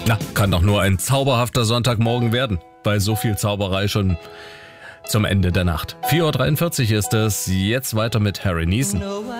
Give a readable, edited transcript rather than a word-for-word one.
Na, kann doch nur ein zauberhafter Sonntagmorgen werden. Bei so viel Zauberei schon zum Ende der Nacht. 4:43 Uhr ist es. Jetzt weiter mit Harry Neeson.